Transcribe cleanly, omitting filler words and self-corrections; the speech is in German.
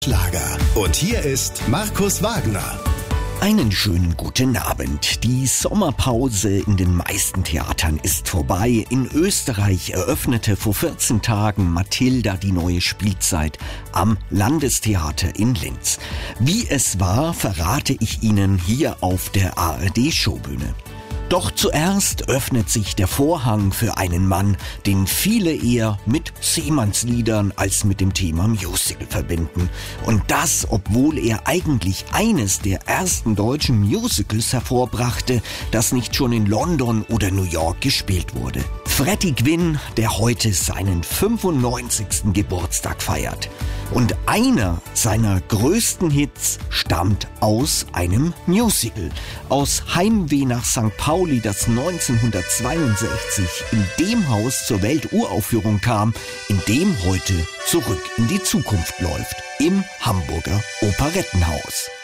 Schlager. Und hier ist Markus Wagner. Einen schönen guten Abend. Die Sommerpause in den meisten Theatern ist vorbei. In Österreich eröffnete vor 14 Tagen Mathilda die neue Spielzeit am Landestheater in Linz. Wie es war, verrate ich Ihnen hier auf der ARD-Showbühne. Doch zuerst öffnet sich der Vorhang für einen Mann, den viele eher mit Seemannsliedern als mit dem Thema Musical verbinden. Und das, obwohl er eigentlich eines der ersten deutschen Musicals hervorbrachte, das nicht schon in London oder New York gespielt wurde. Freddie Gwynne, der heute seinen 95. Geburtstag feiert. Und einer seiner größten Hits stammt aus einem Musical. Aus Heimweh nach St. Pauli, das 1962 in dem Haus zur Welturaufführung kam, in dem heute Zurück in die Zukunft läuft, im Hamburger Operettenhaus.